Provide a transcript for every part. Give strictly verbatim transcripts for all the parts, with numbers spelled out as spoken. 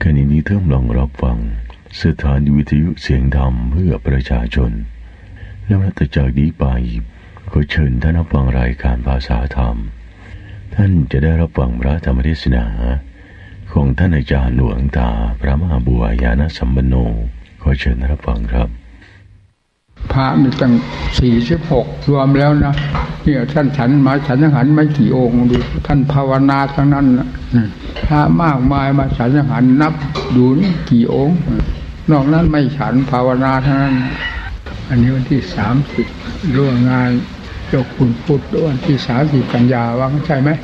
ขณะนี้ท่านกำลังรับฟังสถานีวิทยุเสียงธรรมเพื่อประชาชนและนับจากนี้ไปขอเชิญท่านรับฟังรายการภาษาธรรมท่านจะได้รับฟังพระธรรมเทศนาของท่านอาจารย์หลวงตาพระมหาบัวยานสัมปันโนขอเชิญรับฟังครับพระมีตั้งสี่สิบหกรวมแล้วนะเนี่ยท่านฉันมาฉันยังหันไม่กี่องค์ดูท่านภาวนาทั้งนั้นนะพระมากมายมาฉันยังหันนับดูนี่กี่องค์นอกนั้นไม่ฉันภาวนาทั้งนั้นอันนี้วันที่สามสิบร่วมงานเจ้าคุณพุทธวันที่สามสิบกันยาวังใช่ไหม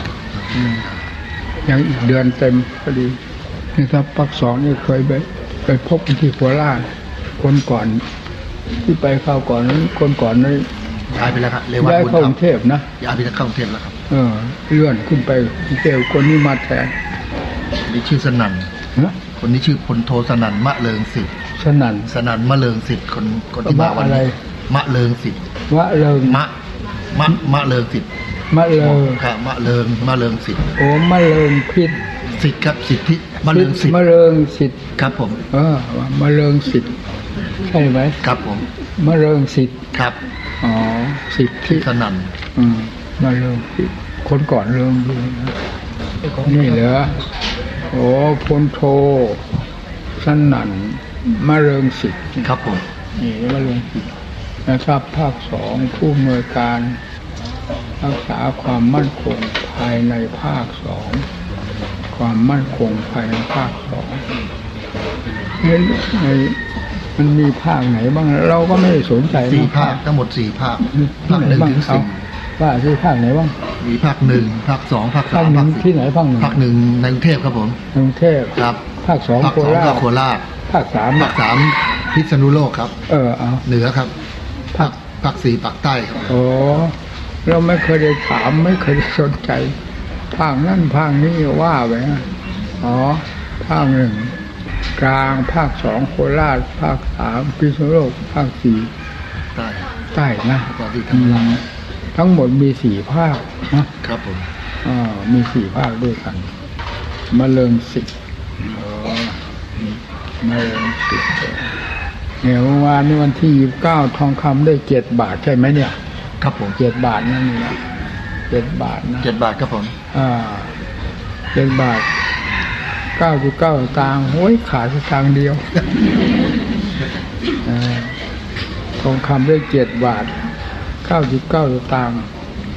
ยังอีกเดือนเต็มพอดีนี่ถ้าปักสองนี่เคยไปไปพบที่โคราชคนก่อนที่ไปเข้าก่อนนั้นคนก่อนนั้นย้ายไปแล้วครับเรวัตย้ายเข้ากรุงเทพนะย้ายไปเข้ากรุงเทพแล้วครับเออเลื่อนขึ้นไปกรุงเทพคนนี้มาแทนนี่ชื่อสนั่นคนนี้ชื่อพลโทสนั่นมะเริงสิทธิ์สนั่นสนั่นมะเริงสิทธิ์คนคนที่มาวันนี้มะเริงสิทธิ์มะเริงมะมะมะเริงสิทธิ์มะเริงค่ะมะเริงมะเริงสิทธิ์โอ้มะเริงพิษสิทธิ์ครับสิทธิมะเริงสิทธิ์มะเริงสิทธิ์ครับผมเออมะเริงสิทธิ์ใช่ไหมครับผมมะเริงสิทธิ์ครับอ๋อสิทธิ์ที่สนั่นอืมมะเริงสิทธิ์คนก่อนเริงดูนะนี่เหรอโอ้พลโทสนั่นมะเริงสิทธิ์ครับผมนี่มะเริงสิทธิ์นะครับภาคสองผู้อำนวยการรักษาความมั่นคงภายในภาคสองความมั่นคงภายในภาคสองในมันมีภาคไหนบ้างเราก็ไม่ได้สนใจสี่ภาคทั้งหมดสี่ภาคภาคหนึ่งถึงสี่ว่าที่ภาคไหนบ้างมีภาคหนึ่งภาคสองภาคสามภาคที่ไหนภาคหนึ่งภาคหนึ่งในกรุงเทพครับผมกรุงเทพครับภาคสองโคราชโคราชภาคสามภาคสามพิษณุโลกครับเออเอาเหนือครับภาคภาคสี่ภาคใต้ครับโอ้เราไม่เคยได้ถามไม่เคยได้สนใจภาคนั่นภาคนี้ว่าไปอ๋อภาคหนึ่งกลางภาคสองโคราชภาคสามพิษณุโลกภาคสี่ใต้ใต้นะทั้งหมดมีสี่ภาคนะครับผมอ่ามีสี่ภาคด้วยกันมะเริงสิทธิ์มะเริงสิทธิ์เนี่ยเมื่อวานนี้วันที่ยี่สิบเก้าทองคำได้เจ็ดบาทใช่ไหมเนี่ยครับผมเจ็ดบาทนั่นนี่นะเจ็ดบาทนะเจ็ดบาทครับผมอ่าเจ็ดบาทเก้าจุดเก้าตางค์โอ้ยขาดสตางค์เดียวทองคำได้เจ็ดบาทเก้าจุดเก้าตางค์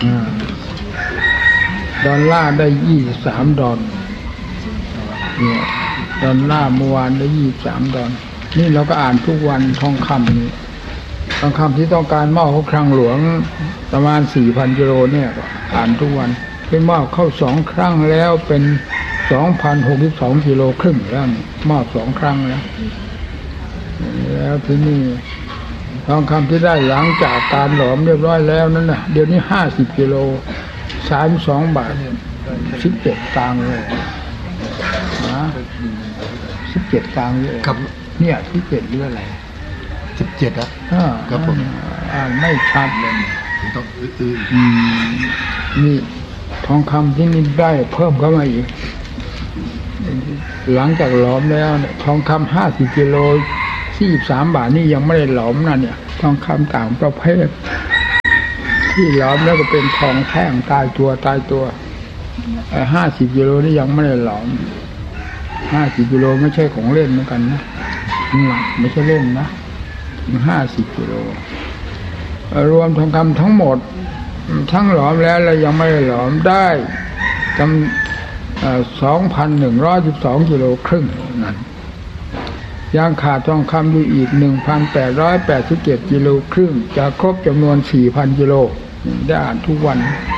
ดอลลาร์ได้ยี่สิบสามดอลเนี่ยดอลลาร์เมื่อวานได้ยี่สิบสามดอลนี่เราก็อ่านทุกวันทองคำนี้ทองคำที่ต้องการมอบเข้าคลังหลวงประมาณสี่พันกิโลเนี่ยอ่านทุกวันเป็นมอบเข้าสองครั้งแล้วเป็นสองพันหกสิบสองกิโลครึ่งแล้วมอบสองครั้งแล้วแล้วที่นี่ทองคำที่ได้หลังจากการหลอมเรียบร้อยแล้วนั่นน่ะเดี๋ยวนี้ห้าสิบกิโลสามสองบาทสิบเจ็ดตังค์เลยนะสิบเจ็ดตังค์เลยครับเนี่ยสิบเจ็ดหรืออะไรสิบเจ็ดอ่ะครับผมอ่านไม่ชัดเลยต้องอื้อนี่ทองคำที่นี่ได้เพิ่มเข้ามาอีกหลังจากหลอมแล้วเนี่ยทองคำห้าสิบกิโลสี่สิบสามบาทนี่ยังไม่ได้หลอมนะเนี่ยทองคำต่างประเภทที่หลอมแล้วก็เป็นทองแท่งตายตัวตายตัวไอ้ห้าสิบกิโลนี่ยังไม่ได้หลอมห้าสิบกิโลไม่ใช่ของเล่นเหมือนกันนะไม่ใช่เล่นนะห้าสิบกิโลรวมทองคำทั้งหมดทั้งหลอมแล้วแล้วยังไม่ได้หลอมได้จำสองพันหนึ่งร้อยสิบสองกิโลครึ่งนั้นยังขาดทองคำอยู่อีกหนึ่งพันแปดร้อยแปดสิบเจ็ดกิโลครึ่งจะครบจำนวนสี่พันกิโลได้อ่านทุกวัน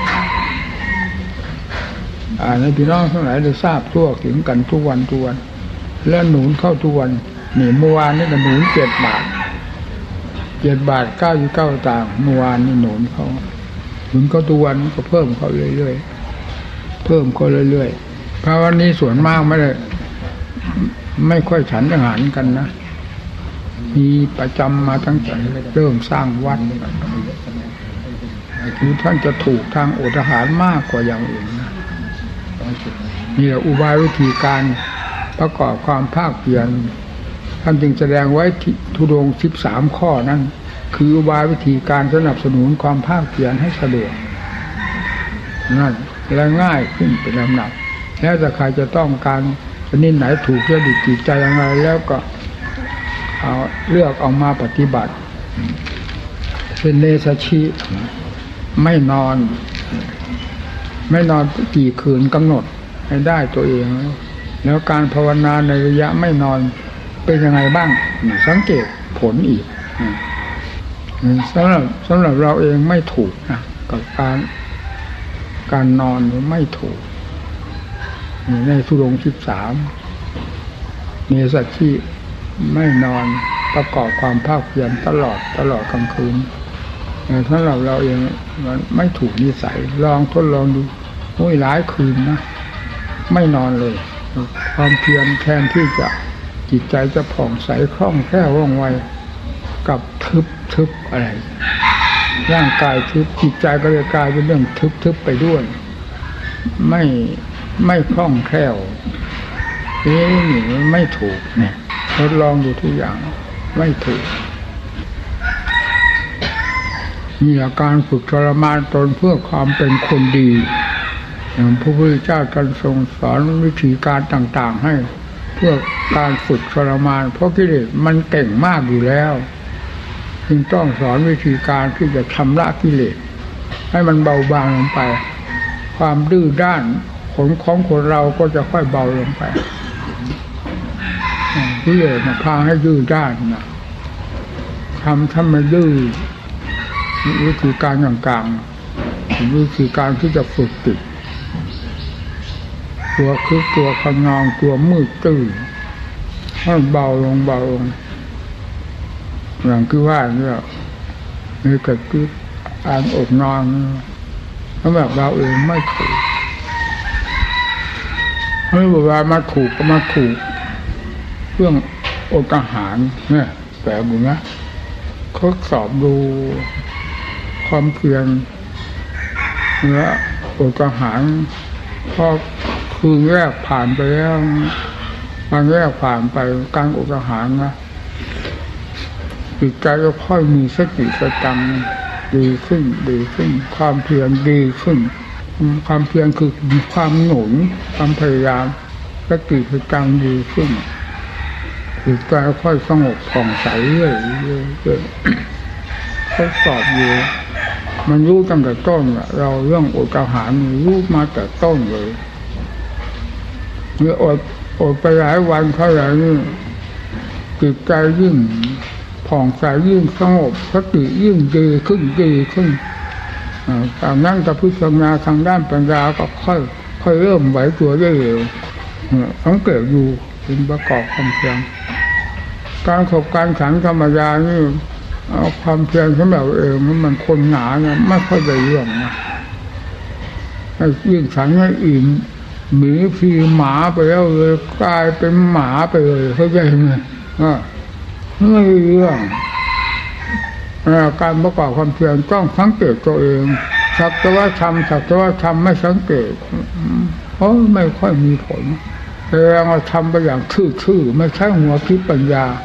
อ่านให้พี่น้องทั้งหลายได้ทราบทั่วถึงกันทุกวันทุกวันและหนุนเข้าทุกวันนี่เมื่อวานนี่ก็หนุนเจ็ดบาทเจ็ดบาทเก้าสิบเก้าตางค์เมื่อวานนี่หนุนเขาหนุนก็ทุกวันก็เพิ่มเขาเรื่อยๆเพิ่มเขาเรื่อยๆเพราะวันนี้ส่วนมากไม่ได้ไม่ค่อยฉันอาหารกันนะมีประจำมาตั้งแต่เริ่มสร้างวัดคือท่านจะถูกทางอดอาหารมากกว่าอย่างอื่นนะนี่แหละอุบายวิธีการประกอบความภาคเพียรท่านจึงแสดงไว้ธุดงค์สิบสามข้อนั้นคืออุบายวิธีการสนับสนุนความภาคเพียรให้สะดวกนั่นและง่ายขึ้นเป็นลำดับแล้วถ้าใครจะต้องการชนิดไหนถูกจริตจิตใจอย่างไรแล้วก็เอาเลือกเอามาปฏิบัติเป็นเนสชิไม่นอนไม่นอนกี่คืนกำหนดให้ได้ตัวเองแล้วการภาวนาในระยะไม่นอนเป็นยังไงบ้างสังเกตผลอีกสำหรับสำหรับเราเองไม่ถูกนะกับการการนอนไม่ถูกในธุดงค์สิบสามมีสัตว์ที่ไม่นอนประกอบความภาคเพียรตลอดตลอดกลางคืนสำหรับเราเองมันไม่ถูกนิสัยลองทดลองดูโอ้ยหลายคืนนะไม่นอนเลยความเพียรแทนที่จะจิตใจจะผ่องใสคล่องแคล่วว่องไวกับทึบทึบอะไรร่างกายทึบจิตใจก็เลยกลายเป็นเรื่องทึบทึบไปด้วยไม่ไม่คล่องแคล่วนี่ไม่ถูกเนี่ยทดลองดูทุกอย่างไม่ถูกมีอาการฝึกทรมานตนเพื่อความเป็นคนดีอย่างพระพุทธเจ้าท่านทรงสอนวิธีการต่างๆให้เพื่อการฝึกทรมานเพราะกิเลสมันเก่งมากอยู่แล้วจึงต้องสอนวิธีการที่จะชำระกิเลสให้มันเบาบางลงไปความดื้อด้านของของคนเราก็จะค่อยเบาลงไปกิเลสมาพาให้ดื้อด้านนะทำทำมาดื้อวิธีการต่างๆวิธีการที่จะฝึกติดตัวคือตัวขนองตัวมืดตื้อให้เบาลงเบาลงอย่างที่ว่าเนี่ยมีกระตืออ่านอกนอนแล้วแบบเราเองไม่ถูกไม่บอกว่ามาถูกก็มาถูกเรื่องอดอาหารเนี่ยแปลกอยู่นะทดสอบดูความเพียรและอดอาหารพอคืนแรกผ่านไปแล้ววันแรกผ่านไปการอดอาหารนะจิตใจก็ค่อยมีสติสตังดีขึ้นดีขึ้นความเพียรดีขึ้นความเพียรคือความหนุนความพยายามสติสตังดีขึ้นจิตใจค่อยสงบผ่องใสเรื่อยเรื่อยทดสอบอยู่มันรู้ตั้งแต่ต้นเราเรื่องอดอาหารรู้มาแต่ต้นเลยเมื่ออดอดไปหลายวันเท่าไหร่นี่จิตใจยิ่งผ่องใสยิ่งสงบสติยิ่งดีขึ้นดีขึ้นตามนั่งกับพิจารณาทางด้านปัญญาก็ค่อยค่อยเริ่มไหวตัวได้เร็วสังเกตอยู่เป็นประกอบความเพียรการขบการฉันธรรมดานี่เอาความเพียรสำหรับเองมันคนหนาเนี่ยไม่ค่อยได้เรื่องนะยิ่งฉันให้อิ่มหมีพีหมาไปแล้วเลยกลายเป็นหมาไปเลยเข้าใจไหมอ่าไม่เรื่องการประกอบความเพียรต้องสังเกตตัวเองสักแต่ว่าทำสักแต่ว่าทำไม่สังเกตเพราะไม่ค่อยมีผลแต่เราทำไปอย่างทื่อๆไม่ใช่หัวคิดปัญญา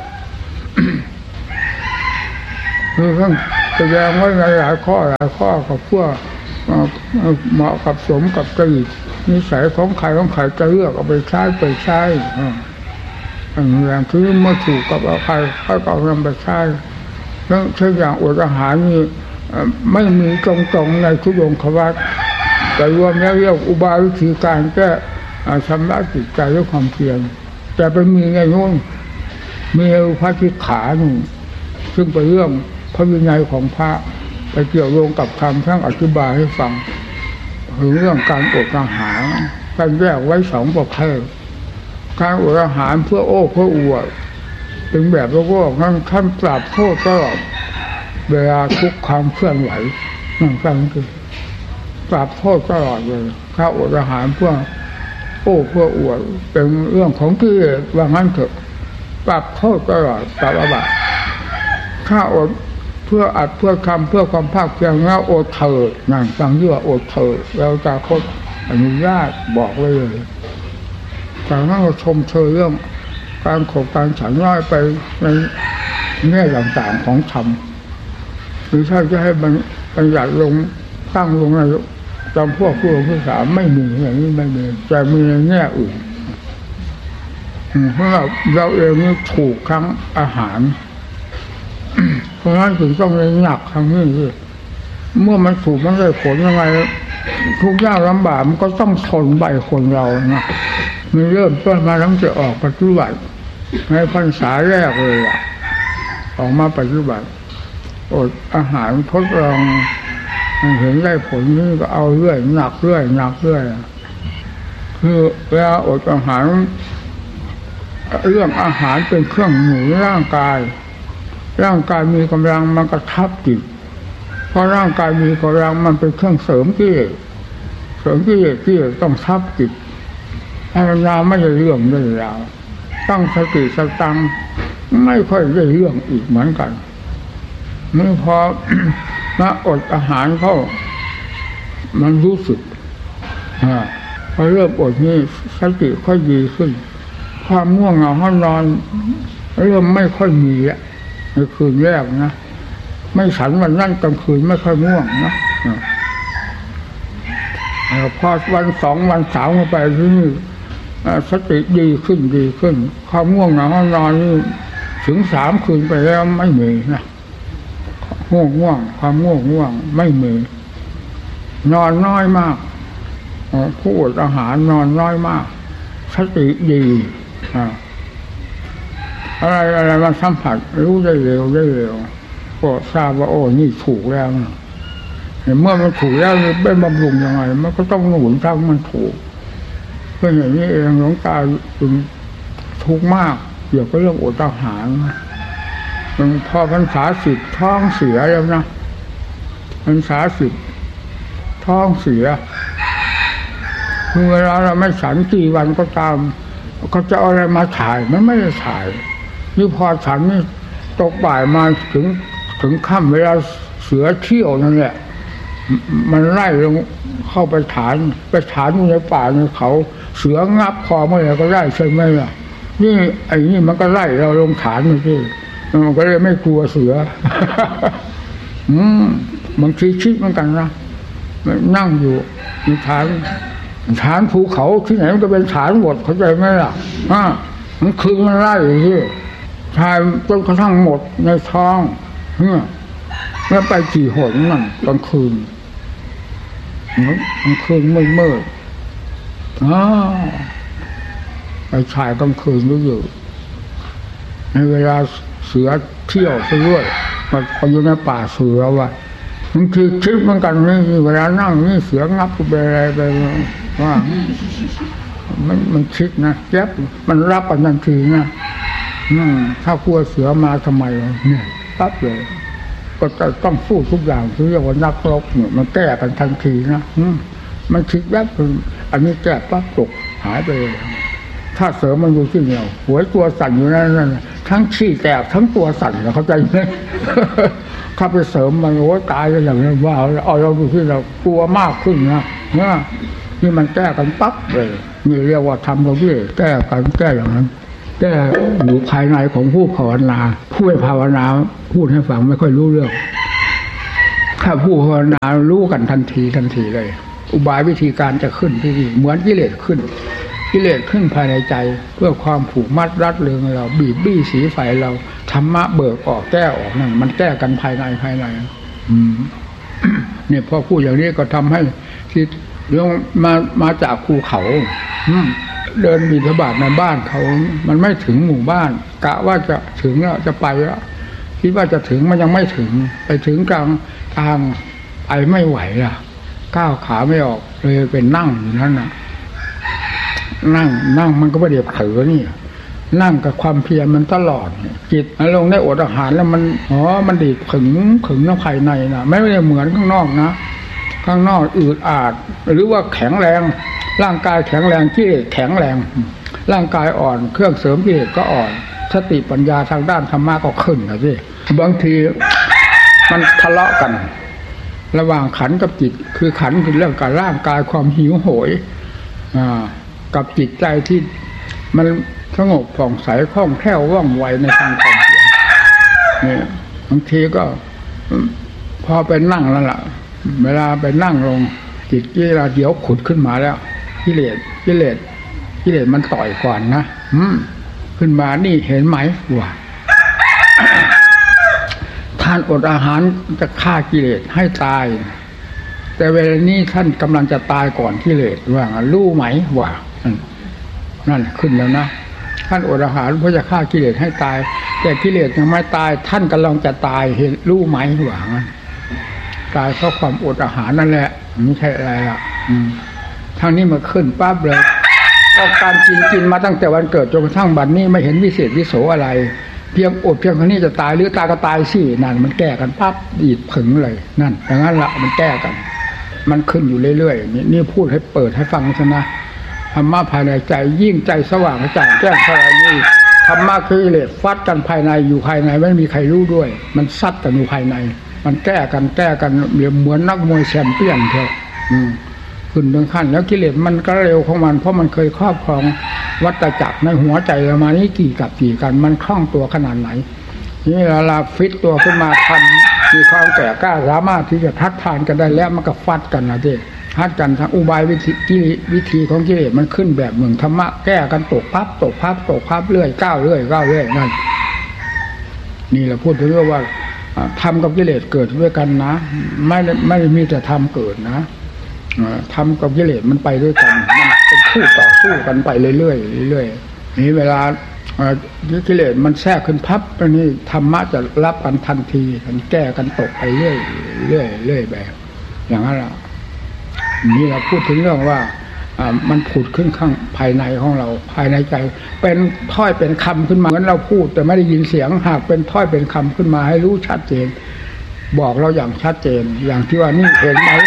คือทั้งแสดงไว้หลายข้อหลายข้อกับพวกเหมาะกับสมกับจริตนิสัยของใครของใครจะเลือกเอาไปใช้ไปใช้อย่างที่เมื่อถูกกับใครใครก็เอานำไปใช้แล้วเช่นอย่างอดอาหารนี่ไม่มีตรงๆในทุกองค์วัดแต่รวมแล้วเรียกอุบายวิธีการแก้ชำระจิตใจด้วยความเพียรแต่ไปมีไงโน้นมีพระที่ขาหนึ่งซึ่งเป็นเรื่องพระวินัยของพระไปเกี่ยวโยงกับคำทั้งอธิบายให้ฟังถึงเรื่องการอดอาหารการแยกไว้สองประเภทการอดอาหารเพื่อโอ้เพื่ออวดเป็นแบบโลกนั่นท่านปราบโทษตลอดเวลาทุกความเคลื่อนไหวนั่นฟังคือปราบโทษตลอดเลยข้าอดอาหารเพื่อโอ้เพื่ออวดเป็นเรื่องของกิเลสว่างั้นเถอะปราบโทษตลอดปราบอาบัติข้าอดเพื่ออัดเพื่อทำเพื่อความภาคเพียรแล้วอดเถิดนั่นฟังที่ว่าอดเถิดเราจะโคตรอนุญาตบอกเลยจากนั้นก็ชมเชยเรื่องการขบการฉันน้อยไปในแง่ต่างๆของธรรมหรือถ้าจะให้บัญญัติลงตั้งลงในจำพวกผู้ผู้สามไม่มีอย่างนี้ไม่มีแต่มีในแง่อื่นเพราะเราเราเองนี่ถูกทั้งอาหารเพราะฉะนั้นถึงต้องเลยหนักทั้งนี้คือเมื่อมันถูกมันได้ผลยังไงทุกยากลำบากมันก็ต้องทนใบคนเรานะมันเริ่มต้นมาตั้งแต่ออกปฏิบัติในพรรษาแรกเลยอ่ะออกมาปฏิบัติอดอาหารทดลองเห็นได้ผลนี่ก็เอาเรื่อยหนักเรื่อยหนักเรื่อยคือเวลาอดอาหารเรื่องอาหารเป็นเครื่องหนุนร่างกายร่างกายมีกำลังมันก็ทับจิตเพราะร่างกายมีกำลังมันเป็นเครื่องเสริมกิเลสเสริมกิเลสที่ต้องทับจิตภาวนาไม่ได้เรื่องได้ราวตั้งสติสตังไม่ค่อยได้เรื่องอีกเหมือนกันเมื่อพอมาอดอาหารเข้ามันรู้สึกพอเริ่มอดนี่สติค่อยดีขึ้นความง่วงเหงาห้องนอนเริ่มไม่ค่อยมีอะในคืนแรกนะไม่ฉันวันนั่นกลางคืนไม่ค่อยง่วงนะพอวันสองวันสามไปที่นี่สติดีขึ้นดีขึ้นความง่วงเหงาห้องนอนนี่ถึงสามคืนไปแล้วไม่มีนะง่วงง่วงความง่วงง่วงไม่มีนอนน้อยมากผู้อดอาหารนอนน้อยมากสติดีอะไรอะไรมาสัมผัสรู้ได้เร็วได้เร็วก็ทราบว่าโอ้นี่ถูกแล้วนะเมื่อมันถูกแล้วไม่บำรุงยังไงมันก็ต้องหนุนถ้ามันถูกเพื่ออย่างนี้เองหลวงตาจึงทุกข์มากเกี่ยวกับเรื่องอดอาหารมันพอพรรษาสิบท้องเสียแล้วนะพรรษาสิบท้องเสียคือเวลาเราไม่ฉันกี่วันก็ตามเขาจะเอาอะไรมาถ่ายมันไม่ได้ถ่ายนี่พอฉันนี่ตกบ่ายมาถึงถึงค่ำเวลาเสือเที่ยวนั่นแหละมันไล่ลงเข้าไปฐานไปฐานอยู่ในป่าในเขาเสืองับคอเมื่อไหร่ก็ได้ใช่ไหมล่ะนี่ไอ้นี่มันก็ไล่เราลงฐานนี่ที่มันก็เลยไม่กลัวเสืออืมบางทีคิดเหมือนกันนะนั่งอยู่ในฐานฐานภูเขาที่ไหนมันก็เป็นฐานหมดเข้าใจไหมล่ะอ่ามันคือมันไล่ที่ชายจนกระทั่งหมดในท้องเนี่ยแล้วไปกี่หนนั่นกลางคืนกลางคืนมืดมืดอ๋อไปชายกลางคืนก็อยู่ในเวลาเสือเที่ยวไปด้วยมันคนอยู่ในป่าเสือว่ะมันคือคิดเหมือนกันนี่เวลานั่งนี่เสืองับไปอะไรไปว่ามันมันคิดนะแยบมันรับกันทันทีนะถ้ากลัวเสือมาทำไมเนี่ยปั๊บเลยก็จะต้องสู้ทุกอย่างที่เรียกว่านักรบเนี่ยมันแก้กันทันทีนะมันคิดแยบอันนี้แก้ปั๊บตกหายไปเลยถ้าเสือมันอยู่ที่เหนียวหัวตัวสั่นอยู่นั่นนั่นทั้งขี้แตกทั้งตัวสั่นเข้าใจไหมถ้าไปเสริมมันโอ้ตายกันอย่างนี้ว่าเอาเราดูที่เรากลัวมากขึ้นนะเนี่ยนี่มันแก้กันปั๊บเลยนี่เรียกว่าทำเราด้วยแก้กันแก้อย่างนั้นแก้อยู่ภายในของผู้ภาวนาผู้ไม่ภาวนาพูดให้ฟังไม่ค่อยรู้เรื่องถ้าผู้ภาวนารู้กันทันทีทันทีเลยอุบายวิธีการจะขึ้นที่นี่เหมือนกิเลสขึ้นกิเลสขึ้นภายในใจเพื่อความผูกมัดรัดเรืองเราบีบบี้สีไฟเราธรรมะเบิกออกแก้ออกนั่นมันแก้กันภายในภายในอืม เนี่ยพอพูดอย่างนี้ก็ทำให้ที่เรื่องมามาจากภูเขาเดินบิณฑบาตในบ้านเขามันไม่ถึงหมู่บ้านกะว่าจะถึงแล้วจะไปแล้วคิดว่าจะถึงมันยังไม่ถึงไปถึงกลางทางไปไม่ไหวล่ะก้าวขาไม่ออกเลยเป็นนั่งอยู่นั่นน่ะนั่งนั่งมันก็ไม่เดียบเถือนี่นั่งกับความเพียรมันตลอดจิตลงได้อดอาหารแล้วมันอ๋อมันดีดขึงขึงน้ำภายในนะไม่ได้เหมือนข้างนอกนะข้างนอกอืดอาดหรือว่าแข็งแรงร่างกายแข็งแรงที่แข็งแรงร่างกายอ่อนเครื่องเสริมที่ก็อ่อนสติปัญญาทางด้านธรรมะก็ขึ้นนะสิบางทีมันทะเลาะกันระหว่างขันกับจิตคือขันคือเรื่องการร่างกายความหิวโหยอ่ากับจิตใจที่มันสงบผ่องใสคล่องแคล่วว่องไวในทางความเพียรเนี่ยบางทีก็พอไปนั่งแล้วล่ะเวลาไปนั่งลงจิตกิเลสเดี๋ยวขุดขึ้นมาแล้วกิเลสกิเลสกิเลสมันต่อยก่อนนะอืมขึ้นมานี่เห็นไหมว่าท่านอดอาหารจะฆ่ากิเลสให้ตายแต่เวลานี้ท่านกำลังจะตายก่อนกิเลสว่ารู้ไหมว่านั่นขึ้นแล้วนะท่านอดอาหารเพื่อจะฆ่ากิเลสให้ตายแต่กิเลสยังไม่ตายท่านกำลังจะตายเห็นรู้ไหมว่างั้นตายเพราะความอดอาหารนั่นแหละไม่ใช่อะไรอ่ะทางนี้มาขึ้นปั๊บเลยก็การกินกินมาตั้งแต่วันเกิดจนกระทั่งบัดนี้ไม่เห็นวิเศษวิโสอะไรเพียงอดเพียงคนนี้จะตายหรือตายก็ตายสินั่นมันแก้กันปั๊บดีดผึ่งเลยนั่นอย่างนั้นละมันแก้กันมันขึ้นอยู่เรื่อยๆนี่นี่พูดให้เปิดให้ฟังซะนะธรรมะภายในใจยิ่งใจสว่างกระจ่างแจ้งเท่าไรนี่ธรรมะคือกิเลสฟัดกันภายในอยู่ภายในไม่มีใครรู้ด้วยมันซัดกันอยู่ภายในมันแก้กันแก้กันเหมือนนักมวยแชมเปี้ยนเถอะขึ้นถึงขั้นแล้วกิเลสมันก็เร็วของมันเพราะมันเคยครอบครองวัฏจักรในหัวใจเรามานี่กี่กับกี่กันมันคล่องตัวขนาดไหนนี่เวลาฟิตตัวขึ้นมาทำมีความแก่กล้าสามารถที่จะทัดทานกันได้แล้วมันก็ฟัดกันนะเด็กทัดกันทางอุบายวิธีวิธีของกิเลสมันขึ้นแบบเหมือนธรรมะแก้กันตกพับตกพับตกพับเรื่อยก้าวเรื่อยก้าวเรื่อยนั่นนี่เราพูดถึงเรื่องว่าทำกับกิเลสเกิดด้วยกันนะไม่ไม่มีแต่ทำเกิดนะทำกับกิเลสมันไปด้วยกันมันเป็นคู่ต่อสู้กันไปเรื่อยๆเรื่อยๆนี่เวลากิเลสมันแทรกขึ้นพับตอนนี้ธรรมะจะรับกันทันทีมันแก้กันตกไปเรื่อยเรื่อยเรื่อยแบบอย่างนั้นละนี่เราพูดถึงเรื่องว่ามันผุดขึ้นข้างภายในของเราภายในใจเป็นถ้อยเป็นคำขึ้นมาเหมือนเราพูดแต่ไม่ได้ยินเสียงหากเป็นถ้อยเป็นคำขึ้นมาให้รู้ชัดเจนบอกเราอย่างชัดเจนอย่างที่ว่านี่เห็นไหม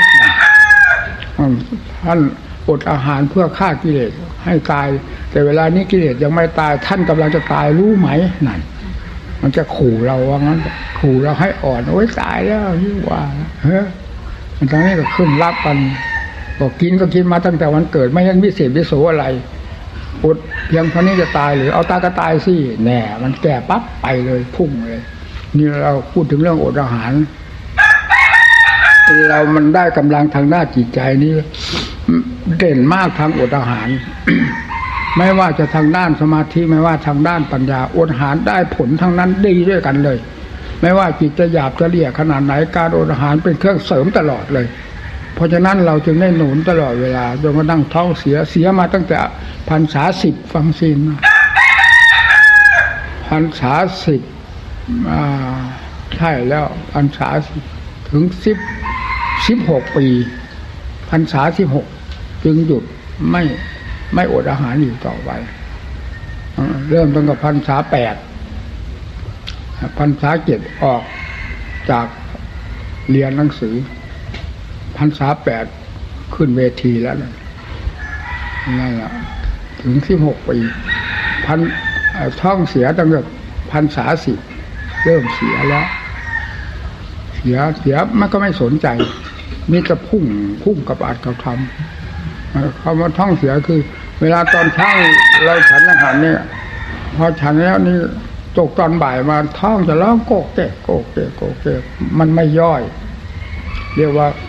ท่านอดอาหารเพื่อฆ่ากิเลสให้ตายแต่เวลานี้กิเลสยังไม่ตายท่านกำลังจะตายรู้ไหมนั่นมันจะขู่เราว่างั้นขู่เราให้อ่อนโอ้ยตายแล้วยิ่งว่าเฮ้ยมันตอนนี้ก็ขึ้นรับกันบอกกินก็กินมาตั้งแต่วันเกิดไม่ยันวิเศษวิโสอะไรอดเพียงเท่านี้จะตายหรือเอาตายก็ตายสิแน่มันแก่ปั๊บไปเลยพุ่งเลยนี่เราพูดถึงเรื่องอดอาหารเรามันได้กำลังทางด้านจิตใจนี้เด่นมากทางอดอาหาร ไม่ว่าจะทางด้านสมาธิไม่ว่าทางด้านปัญญาอดอาหารได้ผลทั้งนั้นดีด้วยกันเลยไม่ว่าจิตจะหยาบจะละเอียดขนาดไหนการอดอาหารเป็นเครื่องเสริมตลอดเลยเพราะฉะนั้นเราจึงได้หนุนตลอดเวลาจนกระทั่งท้องเสียเสียมาตั้งแต่พรรษาสิบฟังซีนพรรษาสิบอ่าใช่แล้วพรรษาถึงสิบสิบหกปีพรรษาสิบหกจึงหยุดไม่ไม่อดอาหารอยู่ต่อไปเริ่มตั้งแต่พรรษาแปดพรรษาเจ็ดออกจากเรียนหนังสือพรรษาแปดขึ้นเวทีแล้วนั่นแหละถึงสิบหกปีพันท้องเสียตั้งแต่พรรษาสิบเริ่มเสียแล้วเสียเสียมันก็ไม่สนใจมีแต่พุ่งพุ่งกับอาจกับทำคำว่าท้องเสียคือเวลาตอนเช้าเราฉันอาหารเนี่ยพอฉันแล้วนี่ตกตอนบ่ายมาท้องจะร้องโกกเกะโกกเกะโกกเกะมันไม่ย่อยเรียกว่า